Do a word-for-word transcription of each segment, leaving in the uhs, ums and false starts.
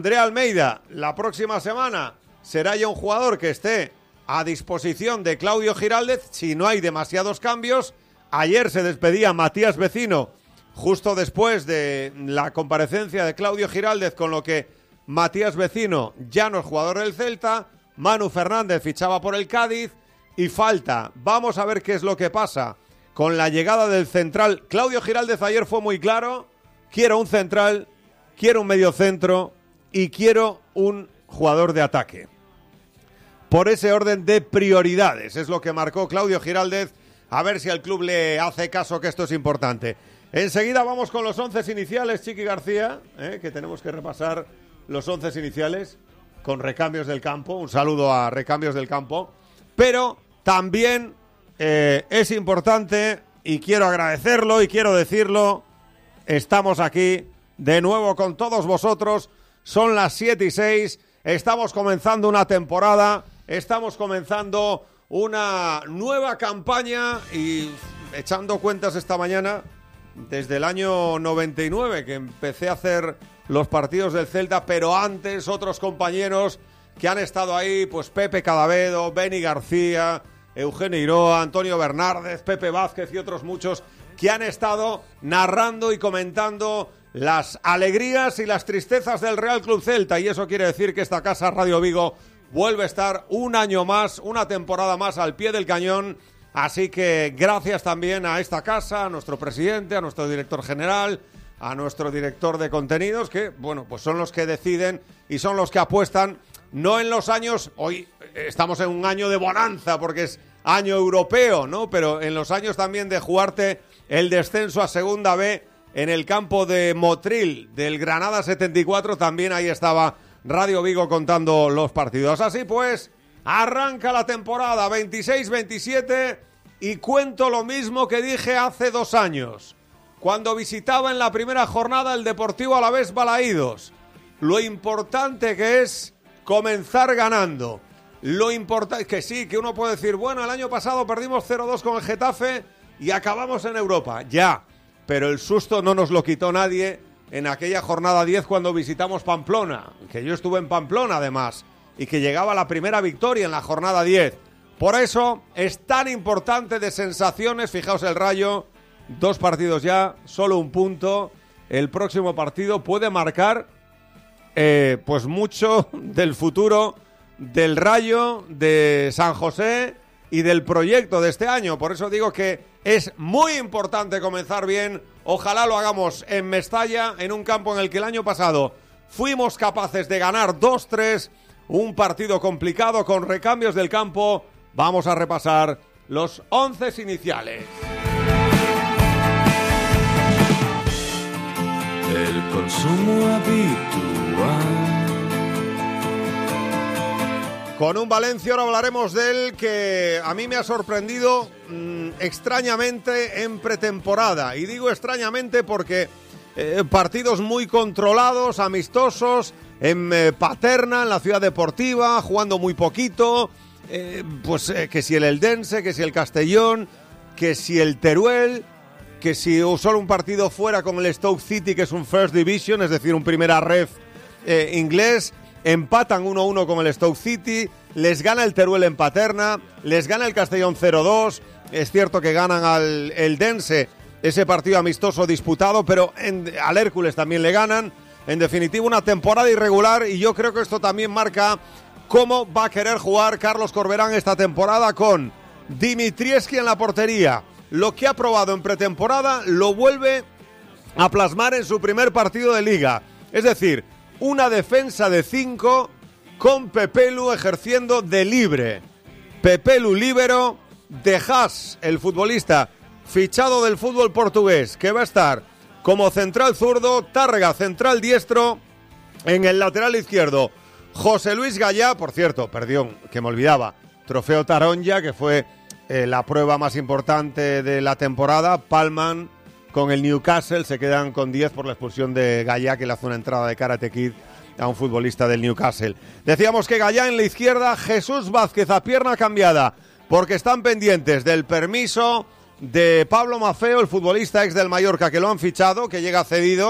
André Almeida, la próxima semana será ya un jugador que esté a disposición de Claudio Giraldez si no hay demasiados cambios. Ayer se despedía Matías Vecino justo después de la comparecencia de Claudio Giraldez, con lo que Matías Vecino ya no es jugador del Celta. Manu Fernández fichaba por el Cádiz y falta. Vamos a ver qué es lo que pasa con la llegada del central. Claudio Giraldez ayer fue muy claro: quiero un central, quiero un mediocentro y quiero un jugador de ataque. Por ese orden de prioridades es lo que marcó Claudio Giraldez. A ver si al club le hace caso, que esto es importante. Enseguida vamos con los once iniciales, Chiqui García, ¿eh? que tenemos que repasar los once iniciales con Recambios del Campo. Un saludo a Recambios del Campo. Pero también eh, es importante, y quiero agradecerlo y quiero decirlo, estamos aquí de nuevo con todos vosotros. Son las siete y seis, estamos comenzando una temporada, estamos comenzando una nueva campaña y echando cuentas esta mañana, desde el año noventa y nueve que empecé a hacer los partidos del Celta, pero antes otros compañeros que han estado ahí, pues Pepe Cadavedo, Beni García, Eugenio Iroa, Antonio Bernárdez, Pepe Vázquez y otros muchos que han estado narrando y comentando las alegrías y las tristezas del Real Club Celta, y eso quiere decir que esta casa Radio Vigo vuelve a estar un año más, una temporada más al pie del cañón. Así que gracias también a esta casa, a nuestro presidente, a nuestro director general, a nuestro director de contenidos, que bueno, pues son los que deciden y son los que apuestan, no en los años, hoy estamos en un año de bonanza porque es año europeo, ¿no? Pero en los años también de jugarte el descenso a Segunda B, en el campo de Motril del Granada setenta y cuatro, también ahí estaba Radio Vigo contando los partidos. Así pues, arranca la temporada veintiséis veintisiete y cuento lo mismo que dije hace dos años, cuando visitaba en la primera jornada el Deportivo Alavés Balaídos. Lo importante que es comenzar ganando. Lo importante que sí, que uno puede decir, bueno, el año pasado perdimos cero dos con el Getafe y acabamos en Europa. Ya. Pero el susto no nos lo quitó nadie en aquella jornada diez cuando visitamos Pamplona, que yo estuve en Pamplona además, y que llegaba la primera victoria en la jornada diez. Por eso es tan importante de sensaciones. Fijaos el Rayo, dos partidos ya, solo un punto. El próximo partido puede marcar eh, pues mucho del futuro del Rayo, de San José y del proyecto de este año. Por eso digo que es muy importante comenzar bien. Ojalá lo hagamos en Mestalla, en un campo en el que el año pasado fuimos capaces de ganar dos tres, un partido complicado con Recambios del Campo. Vamos a repasar los once iniciales. El consumo habitual. Con un Valencia ahora hablaremos de él, que a mí me ha sorprendido mmm, extrañamente en pretemporada. Y digo extrañamente porque eh, partidos muy controlados, amistosos, en eh, Paterna, en la ciudad deportiva, jugando muy poquito. Eh, pues eh, que si el Eldense, que si el Castellón, que si el Teruel, que si solo un partido fuera con el Stoke City, que es un First Division, es decir, un primera ref eh, inglés. Empatan uno uno con el Stoke City, les gana el Teruel en Paterna, les gana el Castellón cero dos, es cierto que ganan al Eldense ese partido amistoso disputado, pero en, al Hércules también le ganan. En definitiva, una temporada irregular, y yo creo que esto también marca cómo va a querer jugar Carlos Corberán esta temporada, con Dimitrievski en la portería. Lo que ha probado en pretemporada lo vuelve a plasmar en su primer partido de Liga, es decir, una defensa de cinco con Pepelu ejerciendo de libre. Pepelu líbero, De Haas, el futbolista fichado del fútbol portugués, que va a estar como central zurdo, Tárrega central diestro, en el lateral izquierdo José Luis Gallá, por cierto, perdón, que me olvidaba, trofeo Taronja, que fue eh, la prueba más importante de la temporada. Palman con el Newcastle se quedan con diez por la expulsión de Gallá, que le hace una entrada de Karate Kid a un futbolista del Newcastle. Decíamos que Gallá en la izquierda, Jesús Vázquez a pierna cambiada, porque están pendientes del permiso de Pablo Maffeo, el futbolista ex del Mallorca, que lo han fichado, que llega cedido,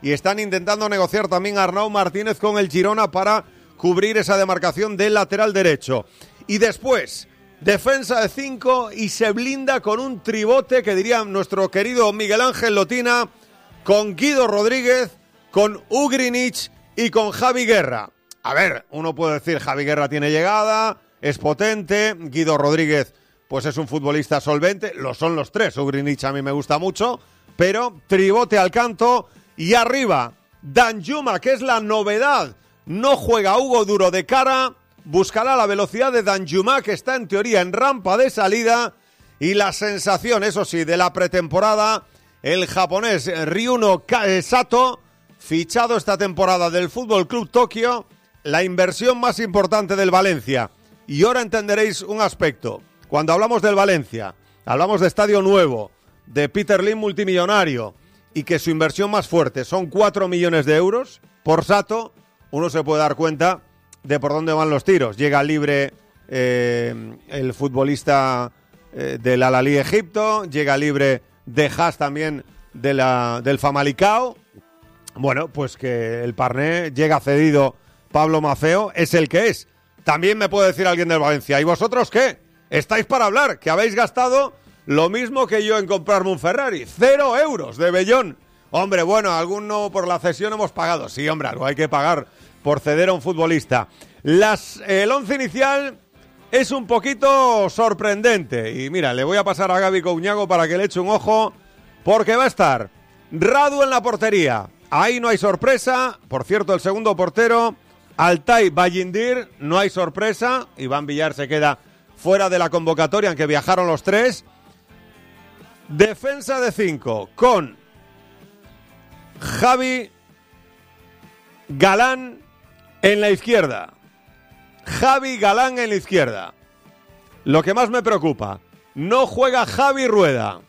y están intentando negociar también a Arnau Martínez con el Girona para cubrir esa demarcación del lateral derecho. Y después, defensa de cinco y se blinda con un tribote que diría nuestro querido Miguel Ángel Lotina, con Guido Rodríguez, con Ugrinic y con Javi Guerra. A ver, uno puede decir Javi Guerra tiene llegada, es potente, Guido Rodríguez pues es un futbolista solvente, lo son los tres, Ugrinic a mí me gusta mucho, pero tribote al canto y arriba, Danjuma, que es la novedad, no juega Hugo Duro de cara, buscará la velocidad de Danjuma, que está en teoría en rampa de salida, y la sensación, eso sí, de la pretemporada, el japonés Ryuno Sato, fichado esta temporada del Fútbol Club Tokio, la inversión más importante del Valencia. Y ahora entenderéis un aspecto. Cuando hablamos del Valencia, hablamos de estadio nuevo, de Peter Lim multimillonario, y que su inversión más fuerte son cuatro millones de euros por Sato, uno se puede dar cuenta de por dónde van los tiros. Llega libre eh, el futbolista eh, del Al-Ahly Egipto, llega libre de Haas también de la, del Famalicão. Bueno, pues que el Parné llega cedido Pablo Maffeo, es el que es. También me puede decir alguien del Valencia, ¿y vosotros qué? Estáis para hablar, que habéis gastado lo mismo que yo en comprarme un Ferrari. Cero euros de Bellón. Hombre, bueno, alguno por la cesión hemos pagado. Sí, hombre, algo hay que pagar por ceder a un futbolista. Las, el once inicial es un poquito sorprendente. Y mira, le voy a pasar a Gaby Couñago para que le eche un ojo, porque va a estar Radu en la portería. Ahí no hay sorpresa. Por cierto, el segundo portero, Altay Bayindir, no hay sorpresa. Iván Villar se queda fuera de la convocatoria, aunque viajaron los tres. Defensa de cinco, con Javi Galán en la izquierda. Javi Galán en la izquierda. Lo que más me preocupa, no juega Javi Rueda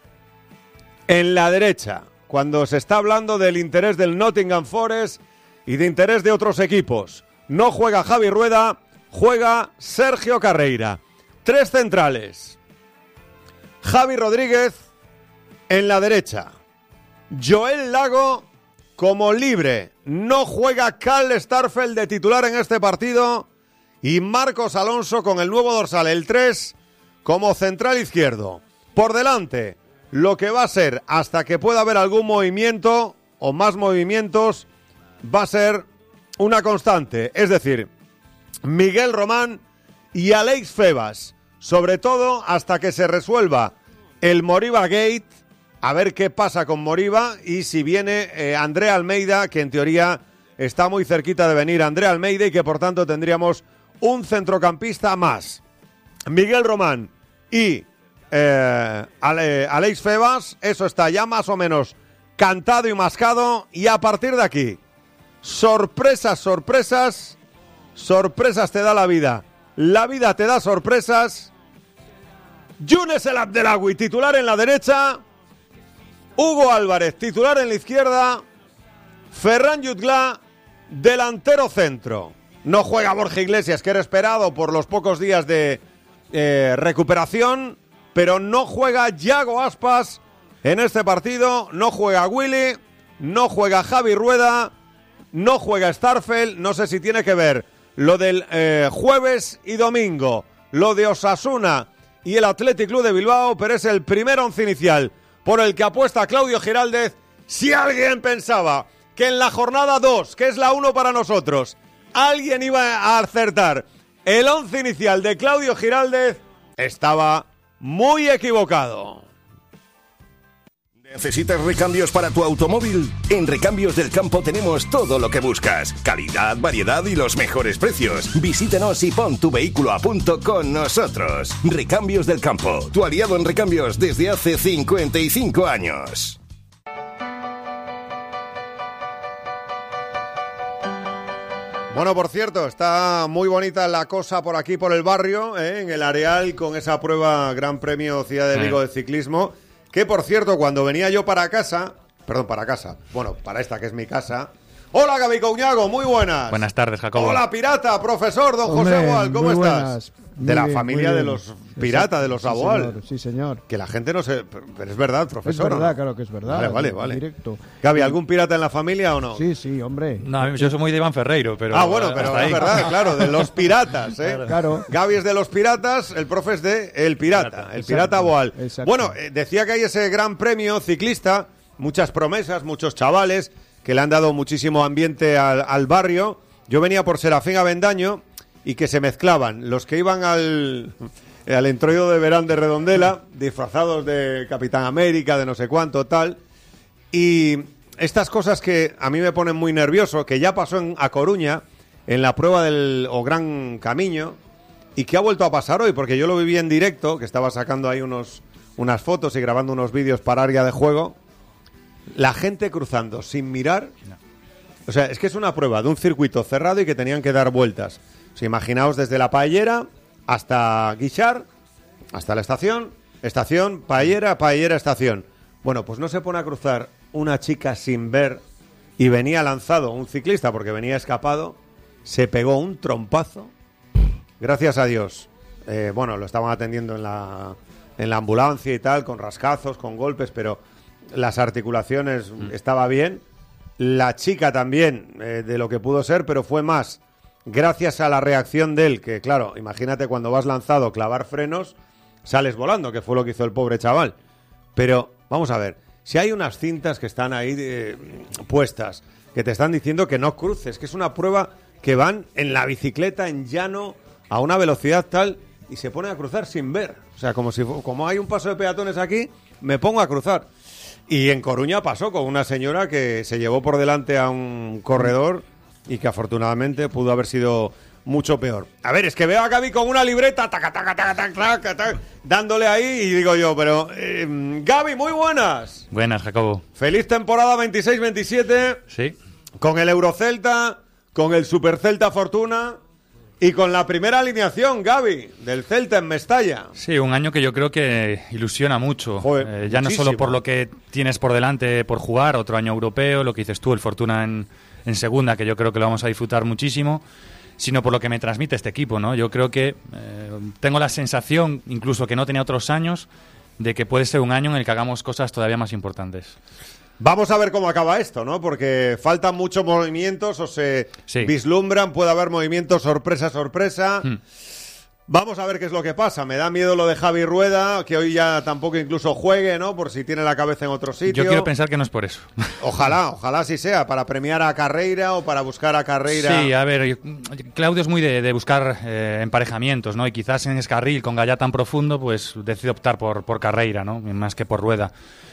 en la derecha, cuando se está hablando del interés del Nottingham Forest y de interés de otros equipos. No juega Javi Rueda, juega Sergio Carreira. Tres centrales. Javi Rodríguez en la derecha. Joel Lago como libre. No juega Karl Starfelt de titular en este partido. Y Marcos Alonso con el nuevo dorsal, el tres, como central izquierdo. Por delante, lo que va a ser, hasta que pueda haber algún movimiento o más movimientos, va a ser una constante. Es decir, Miguel Román y Alex Febas. Sobre todo hasta que se resuelva el Moriba Gate, a ver qué pasa con Moriba y si viene eh, André Almeida, que en teoría está muy cerquita de venir André Almeida y que por tanto tendríamos un centrocampista más. Miguel Román y eh, Ale, Alex Febas, eso está ya más o menos cantado y mascado, y a partir de aquí, sorpresas, sorpresas, sorpresas te da la vida. La vida te da sorpresas. Younes El Abdelawi, titular en la derecha. Hugo Álvarez, titular en la izquierda. Ferran Jutgla, delantero centro. No juega Borja Iglesias, que era esperado por los pocos días de eh, recuperación, pero no juega Yago Aspas en este partido. No juega Willy, no juega Javi Rueda, no juega Starfelt. No sé si tiene que ver lo del eh, jueves y domingo, lo de Osasuna y el Athletic Club de Bilbao, pero es el primer once inicial por el que apuesta Claudio Giraldez. Si alguien pensaba que en la jornada dos, que es la uno para nosotros, alguien iba a acertar el once inicial de Claudio Giraldez, estaba muy equivocado. ¿Necesitas recambios para tu automóvil? En Recambios del Campo tenemos todo lo que buscas. Calidad, variedad y los mejores precios. Visítanos y pon tu vehículo a punto con nosotros. Recambios del Campo, tu aliado en recambios desde hace cincuenta y cinco años. Bueno, por cierto, está muy bonita la cosa por aquí, por el barrio, ¿eh? En el Areal, con esa prueba Gran Premio Ciudad de Vigo de ciclismo. Que, por cierto, cuando venía yo para casa, perdón, para casa, bueno, para esta que es mi casa, Hola, Gaby Couñago, muy buenas. Buenas tardes, Jacobo. Hola, pirata, profesor don Hombre, José Aboal, ¿cómo muy estás? buenas. De Muy la bien, familia muy de bien. los pirata, de los Sí, Aboal. señor, sí, señor. Que la gente no se... Pero es verdad, profesor. Es verdad, ¿no? claro que es verdad. Vale, vale, vale. Directo. Gaby, ¿algún pirata en la familia o no? Sí, sí, hombre. No, yo soy muy de Iván Ferreiro, pero... Ah, bueno, pero hasta es ahí. verdad, claro, de los piratas, ¿eh? Claro. Gaby es de los piratas, el profe es de El Pirata, el pirata Aboal. Exacto. Bueno, eh, decía que hay ese gran premio ciclista, muchas promesas, muchos chavales que le han dado muchísimo ambiente al, al barrio. Yo venía por Serafín Avendaño y que se mezclaban los que iban al, al entroido de Verán de Redondela, disfrazados de Capitán América, de no sé cuánto, tal. Y estas cosas que a mí me ponen muy nervioso, que ya pasó en A Coruña, en la prueba del O Gran Camino, y que ha vuelto a pasar hoy, porque yo lo viví en directo, que estaba sacando ahí unos, unas fotos y grabando unos vídeos para área de juego. La gente cruzando sin mirar. O sea, es que es una prueba de un circuito cerrado y que tenían que dar vueltas. O sea, imaginaos desde la Paellera hasta Guixar, hasta la estación, estación, Paellera, Paellera, estación. Bueno, pues no se pone a cruzar una chica sin ver y venía lanzado un ciclista porque venía escapado, se pegó un trompazo. Gracias a Dios. Eh, bueno, lo estaban atendiendo en la, en la ambulancia y tal, con rascazos, con golpes, pero las articulaciones mm. estaba bien. La chica también, eh, de lo que pudo ser, pero fue más gracias a la reacción de él, que claro, imagínate cuando vas lanzado, clavar frenos, sales volando, que fue lo que hizo el pobre chaval. Pero, vamos a ver, si hay unas cintas que están ahí eh, puestas, que te están diciendo que no cruces, que es una prueba que van en la bicicleta, en llano, a una velocidad tal, y se ponen a cruzar sin ver. O sea, como si como hay un paso de peatones aquí, me pongo a cruzar. Y en Coruña pasó con una señora que se llevó por delante a un corredor y que afortunadamente pudo haber sido mucho peor. A ver, es que veo a Gaby con una libreta taca, taca, taca, taca, taca, taca, dándole ahí y digo yo, pero eh, Gaby, muy buenas. Buenas, Jacobo. Feliz temporada veintiséis veintisiete. Sí. Con el Eurocelta, con el Supercelta Fortuna y con la primera alineación, Gaby, del Celta en Mestalla. Sí, un año que yo creo que ilusiona mucho. Joder, eh, ya muchísimo. no solo por lo que tienes por delante por jugar, otro año europeo, lo que dices tú, el Fortuna en, en segunda, que yo creo que lo vamos a disfrutar muchísimo, sino por lo que me transmite este equipo, ¿no? Yo creo que eh, tengo la sensación, incluso que no tenía otros años, de que puede ser un año en el que hagamos cosas todavía más importantes. Vamos a ver cómo acaba esto, ¿no? Porque faltan muchos movimientos o se Sí. vislumbran, puede haber movimientos sorpresa, sorpresa. Hmm. Vamos a ver qué es lo que pasa. Me da miedo lo de Javi Rueda, que hoy ya tampoco incluso juegue, ¿no? Por si tiene la cabeza en otro sitio. Yo quiero pensar que no es por eso. Ojalá, ojalá así sea, para premiar a Carreira o para buscar a Carreira. Sí, a ver, yo- Claudio es muy de, de buscar eh, emparejamientos, ¿no? Y quizás en Escarril, con Gallá tan profundo, pues decide optar por, por Carreira, ¿no? Más que por Rueda.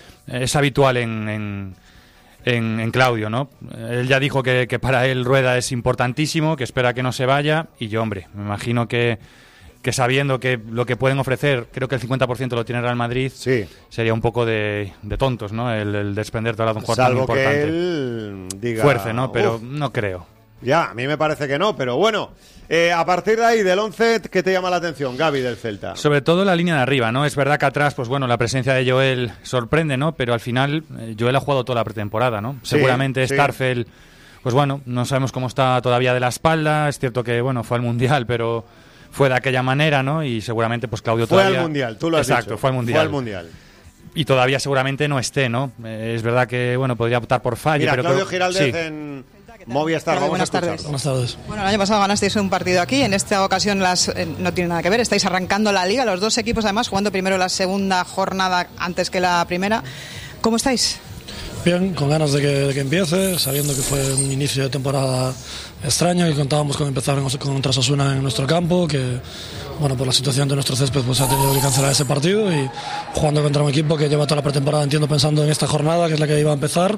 Es habitual en, en, en, en Claudio, ¿no? Él ya dijo que, que para él Rueda es importantísimo, que espera que no se vaya, y yo, hombre, me imagino que, que sabiendo que lo que pueden ofrecer, creo que el cincuenta por ciento lo tiene Real Madrid, Sí. sería un poco de, de tontos, ¿no? El, el desprenderte ahora de un jugador tan Salvo importante. que él diga... Fuerce, ¿no? Pero "Uf". no creo. Ya, a mí me parece que no, pero bueno, eh, a partir de ahí, del once, ¿qué te llama la atención, Gaby, del Celta? Sobre todo la línea de arriba, ¿no? Es verdad que atrás, pues bueno, la presencia de Joel sorprende, ¿no? Pero al final, eh, Joel ha jugado toda la pretemporada, ¿no? Sí, Seguramente sí. Starfel, pues bueno, no sabemos cómo está todavía de la espalda. Es cierto que, bueno, fue al Mundial, pero fue de aquella manera, ¿no? Y seguramente, pues Claudio Fue todavía... al Mundial, tú lo has Exacto, dicho. fue al Mundial. Fue al Mundial. Y todavía seguramente no esté, ¿no? Eh, es verdad que, bueno, podría optar por Falle, Mira, pero... Claudio creo- Giraldez sí. en Movistar, Hola, vamos a buenas tardes. escucharlo. Buenas tardes. Bueno, el año pasado ganasteis un partido aquí, en esta ocasión las, eh, no tiene nada que ver, estáis arrancando la liga, los dos equipos además jugando primero la segunda jornada antes que la primera. ¿Cómo estáis? Bien, con ganas de que, de que empiece, sabiendo que fue un inicio de temporada extraño, que contábamos con empezar en- contra Osasuna en nuestro campo, que bueno, por la situación de nuestro césped pues ha tenido que cancelar ese partido, y jugando contra un equipo que lleva toda la pretemporada, entiendo, pensando en esta jornada, que es la que iba a empezar,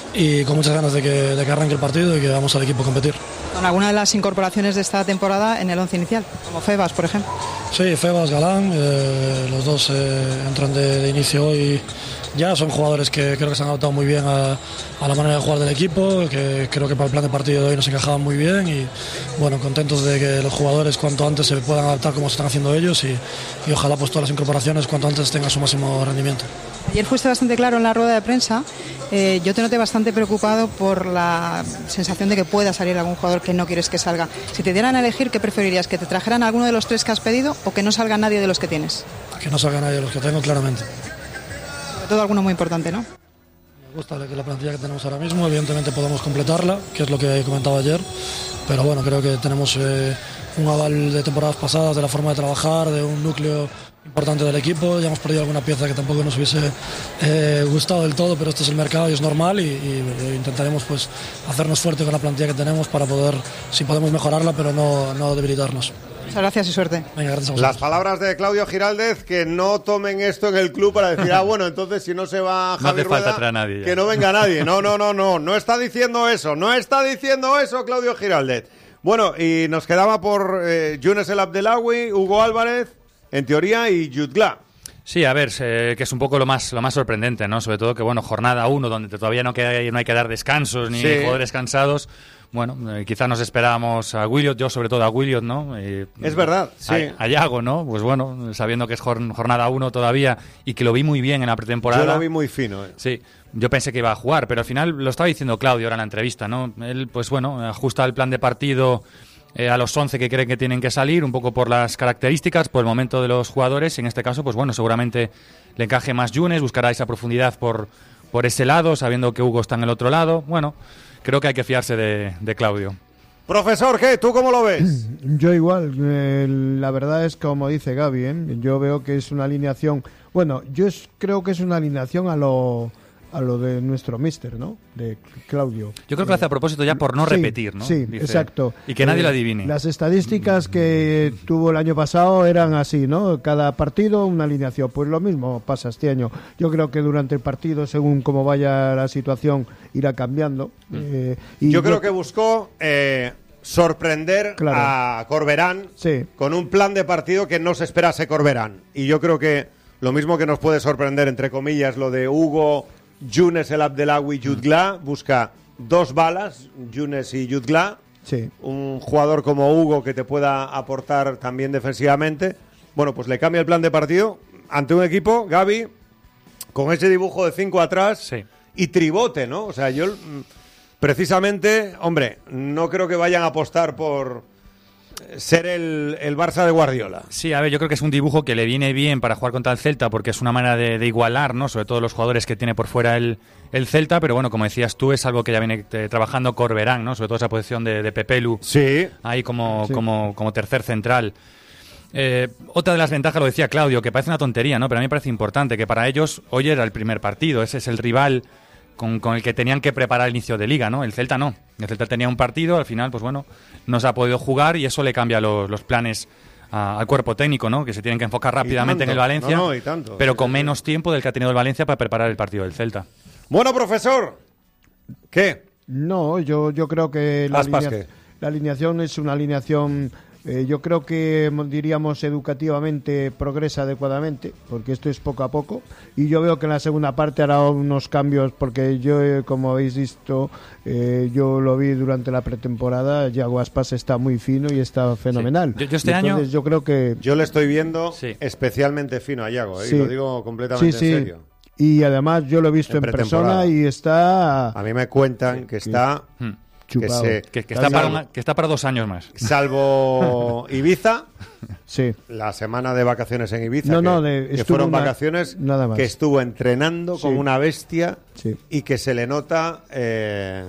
y con muchas ganas de que, de que arranque el partido y que vamos al equipo a competir. Con alguna de las incorporaciones de esta temporada en el once inicial, como Febas, por ejemplo. Sí, Febas, Galán, eh, los dos eh, entran de, de inicio hoy. Ya son jugadores que creo que se han adaptado muy bien a, a la manera de jugar del equipo, que creo que para el plan de partido de hoy nos encajaban muy bien, y bueno, contentos de que los jugadores cuanto antes se puedan adaptar como se están haciendo ellos, y, y ojalá pues todas las incorporaciones cuanto antes tengan su máximo rendimiento. Ayer fuiste bastante claro en la rueda de prensa. Eh, yo te noté bastante preocupado por la sensación de que pueda salir algún jugador que no quieres que salga. Si te dieran a elegir, ¿qué preferirías? ¿Que te trajeran alguno de los tres que has pedido o que no salga nadie de los que tienes? Que no salga nadie de los que tengo, claramente. Sobre todo alguno muy importante, ¿no? Me gusta que la plantilla que tenemos ahora mismo, evidentemente podemos completarla, que es lo que he comentado ayer, pero bueno, creo que tenemos eh, un aval de temporadas pasadas, de la forma de trabajar, de un núcleo importante del equipo. Ya hemos perdido alguna pieza que tampoco nos hubiese eh, gustado del todo, pero este es el mercado y es normal, y, y intentaremos pues hacernos fuerte con la plantilla que tenemos para poder, si podemos mejorarla, pero no, no debilitarnos. Muchas gracias y suerte. Venga, gracias a vosotros. Las palabras de Claudio Giraldez, que no tomen esto en el club para decir, ah, bueno, entonces si no se va Javi no hace falta Rueda, traer a nadie ya. Que no venga nadie. No, no, no, no, no está diciendo eso, no está diciendo eso Claudio Giraldez. Bueno, y nos quedaba por eh, Younes El Abdelawi, Hugo Álvarez, en teoría, y Jutgla. Sí, a ver, eh, que es un poco lo más lo más sorprendente, ¿no? Sobre todo que, bueno, jornada uno, donde todavía no, queda, no hay que dar descansos ni Sí. jugadores cansados. Bueno, eh, quizás nos esperábamos a Williot, yo sobre todo a Williot, ¿no? Eh, Es verdad, sí. A, a Yago, ¿no? Pues bueno, sabiendo que es jor- jornada uno todavía y que lo vi muy bien en la pretemporada. Yo lo vi muy fino. Eh. Sí, yo pensé que iba a jugar, pero al final lo estaba diciendo Claudio ahora en la entrevista, ¿no? Él, pues bueno, ajusta el plan de partido eh, a los once que creen que tienen que salir, un poco por las características, por el momento de los jugadores. En este caso, pues bueno, seguramente le encaje más Younes, buscará esa profundidad por, por ese lado, sabiendo que Hugo está en el otro lado. Bueno, creo que hay que fiarse de, de Claudio. Profesor, ¿qué? ¿Tú cómo lo ves? Yo igual, eh, la verdad es como dice Gaby, ¿eh? Yo veo que es una alineación, bueno, yo es, creo que es una alineación a lo a lo de nuestro mister, ¿no? De Claudio. Yo creo que lo hace a propósito ya por no Sí, repetir, ¿no? Sí, Dice, exacto. Y que nadie Eh, lo adivine. Las estadísticas que tuvo el año pasado eran así, ¿no? Cada partido una alineación. Pues lo mismo pasa este año. Yo creo que durante el partido, según cómo vaya la situación, irá cambiando. Eh, y Yo creo que buscó eh, sorprender Claro. a Corberán Sí. con un plan de partido que no se esperase Corberán. Y yo creo que lo mismo que nos puede sorprender, entre comillas, lo de Hugo, Younes El Abdelawi, Jutgla, busca dos balas, Younes y Jutgla, Sí. un jugador como Hugo que te pueda aportar también defensivamente. Bueno, pues le cambia el plan de partido ante un equipo, Gaby, con ese dibujo de cinco atrás Sí. y tribote, ¿no? O sea, yo mm, precisamente, hombre, no creo que vayan a apostar por ser el, el Barça de Guardiola. Sí, a ver, yo creo que es un dibujo que le viene bien para jugar contra el Celta porque es una manera de, de igualar, ¿no? Sobre todo los jugadores que tiene por fuera el, el Celta, pero bueno, como decías tú, es algo que ya viene eh, trabajando Corberán, ¿no? Sobre todo esa posición de, de Pepelu Sí. ahí como, Sí. como, como tercer central. Eh, otra de las ventajas, lo decía Claudio, que parece una tontería, ¿no? Pero a mí me parece importante que para ellos hoy era el primer partido, ese es el rival con, con el que tenían que preparar el inicio de liga, ¿no? El Celta no. El Celta tenía un partido, al final, pues bueno, no se ha podido jugar y eso le cambia los, los planes a- al cuerpo técnico, ¿no? Que se tienen que enfocar rápidamente en tanto. el Valencia, No, no, y tanto. pero Sí, con sí, menos tiempo del que ha tenido el Valencia para preparar el partido del Celta. Bueno, profesor, ¿qué? No, yo, yo creo que la, Aspas, alinea- ¿qué? la alineación es una alineación, eh, yo creo que mo- diríamos educativamente progresa adecuadamente, porque esto es poco a poco, y yo veo que en la segunda parte hará unos cambios, porque yo, eh, como habéis visto, eh, yo lo vi durante la pretemporada, Yago Aspas está muy fino y está fenomenal. Yo- yo este Y entonces año- yo creo que... Yo le estoy viendo Sí. especialmente fino a Yago, ¿eh? Y Sí. lo digo completamente Sí, sí. en serio. Y además yo lo he visto En en, persona pretemporada. y está A mí me cuentan que está... Hmm. chupado. se- Que, que está Salvo- para una- que está para dos años más. Salvo Ibiza, Sí. la semana de vacaciones en Ibiza, No, que, no, de- que estuvo fueron una- vacaciones, nada más. que estuvo entrenando Sí. como una bestia Sí. y que se le nota eh,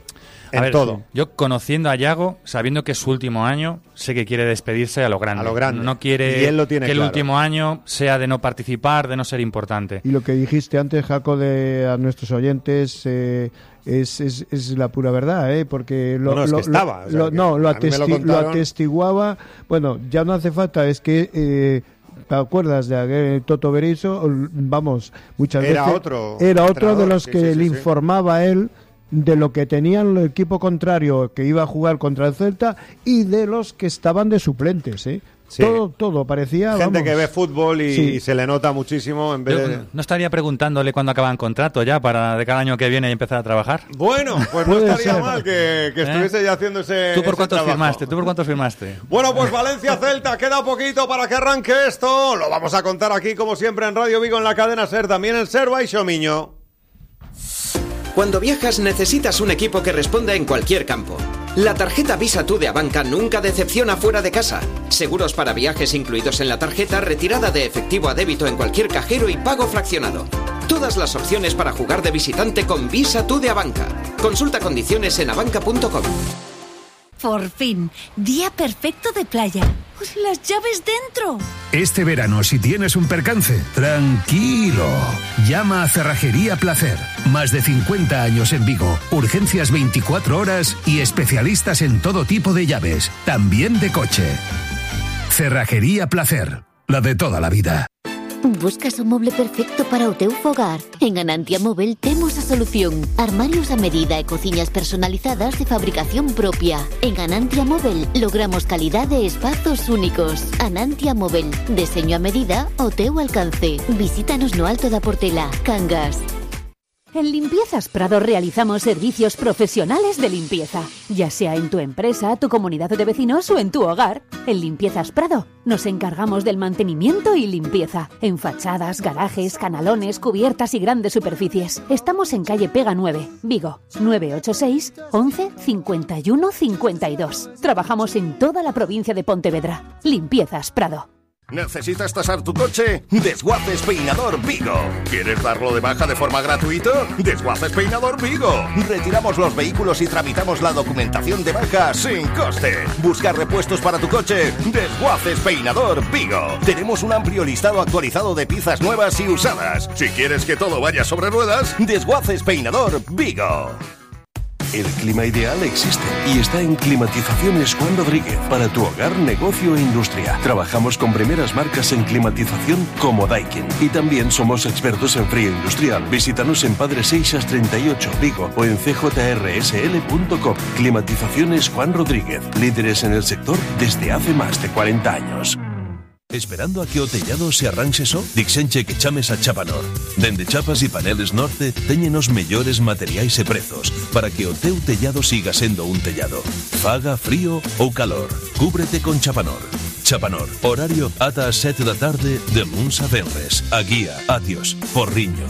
A en ver, todo. sí. Yo conociendo a Yago, sabiendo que es su último año, sé que quiere despedirse a lo grande. A lo grande. No quiere Y él lo tiene que el claro. último año sea de no participar, de no ser importante. Y lo que dijiste antes, Jaco, de a nuestros oyentes, eh, es, es, es la pura verdad, ¿eh? Porque lo, No, no, es lo- que estaba, o sea, lo- que no, lo, a mí me lo atesti- lo contaron. atestiguaba. Bueno, ya no hace falta, es que eh, ¿te acuerdas de aquel Toto Berizzo? Vamos, muchas Era veces otro era otro de entrenador, los sí, que sí, sí, le sí. informaba a él de lo que tenía el equipo contrario que iba a jugar contra el Celta y de los que estaban de suplentes, ¿eh? Sí. Todo, todo parecía. Gente vamos, que ve fútbol y, sí. y se le nota muchísimo en vez Yo de... no estaría preguntándole cuándo acaban contrato ya para de cada año que viene y empezar a trabajar. Bueno, pues no Puede estaría ser. mal que, que ¿Eh? estuviese ya haciendo ese ¿Tú por ese cuántos trabajo. firmaste? ¿Tú por cuántos firmaste? Bueno, pues Valencia Celta, queda poquito para que arranque esto. Lo vamos a contar aquí, como siempre, en Radio Vigo, en la cadena SER, también en SER by Xomiño. Cuando viajas necesitas un equipo que responda en cualquier campo. La tarjeta Visa Tú de Abanca nunca decepciona fuera de casa. Seguros para viajes incluidos en la tarjeta, retirada de efectivo a débito en cualquier cajero y pago fraccionado. Todas las opciones para jugar de visitante con Visa Tú de Abanca. Consulta condiciones en abanca punto com. Por fin, día perfecto de playa. Pues las llaves dentro. Este verano, si tienes un percance, tranquilo. Llama a Cerrajería Placer. Más de cincuenta años en Vigo. Urgencias veinticuatro horas y especialistas en todo tipo de llaves, también de coche. Cerrajería Placer, la de toda la vida. Buscas un mueble perfecto para o teu fogar? En Anantia Móvel temos a solución. Armarios a medida e cociñas personalizadas de fabricación propia. En Anantia Móvel logramos calidad e espazos únicos. Anantia Móvel, deseño a medida ao teu alcance. Visítanos no Alto da Portela, Cangas. En Limpiezas Prado realizamos servicios profesionales de limpieza, ya sea en tu empresa, tu comunidad de vecinos o en tu hogar. En Limpiezas Prado nos encargamos del mantenimiento y limpieza, en fachadas, garajes, canalones, cubiertas y grandes superficies. Estamos en calle Pega nueve, Vigo, nueve ocho seis, once, cincuenta y uno, cincuenta y dos. Trabajamos en toda la provincia de Pontevedra. Limpiezas Prado. ¿Necesitas tasar tu coche? Desguaces Peinador Vigo. ¿Quieres darlo de baja de forma gratuita? Desguaces Peinador Vigo. Retiramos los vehículos y tramitamos la documentación de baja sin coste. Buscar repuestos para tu coche. Desguaces Peinador Vigo. Tenemos un amplio listado actualizado de piezas nuevas y usadas. Si quieres que todo vaya sobre ruedas, Desguaces Peinador Vigo. El clima ideal existe y está en Climatizaciones Juan Rodríguez para tu hogar, negocio e industria. Trabajamos con primeras marcas en climatización como Daikin y también somos expertos en frío industrial. Visítanos en Padre Seixas treinta y ocho, Vigo o en c j r s l punto com. Climatizaciones Juan Rodríguez, líderes en el sector desde hace más de cuarenta años. Esperando a que o tellado se arranxe só? Dixenche que chames a Chapanor. Dende Chapas e Paneles Norte teñen os mellores materiais e prezos para que o teu tellado siga sendo un tellado. Faga frío ou calor, cúbrete con Chapanor. Chapanor, horario ata as sete da tarde de luns a venres. A guía, Atios, Porriño.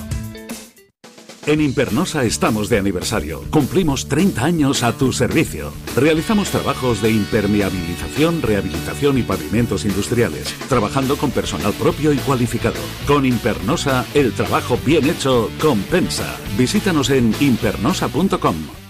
En Impernosa estamos de aniversario. Cumplimos treinta años a tu servicio. Realizamos trabajos de impermeabilización, rehabilitación y pavimentos industriales, trabajando con personal propio y cualificado. Con Impernosa, el trabajo bien hecho compensa. Visítanos en impernosa punto com.